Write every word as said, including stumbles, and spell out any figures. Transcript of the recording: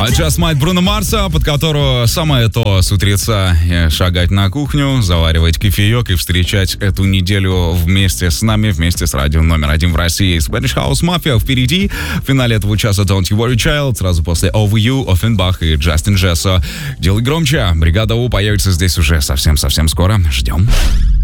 А Just Might Бруно Марса, под которого самое то с утреца шагать на кухню, заваривать кофеек и встречать эту неделю вместе с нами, вместе с радио номер один в России. Spanish House Mafia впереди. В финале этого часа Don't You Worry Child, сразу после Over You, Оффенбах и Джастин Джессо. Делай громче. Бригада У появится здесь уже совсем-совсем скоро. Ждем.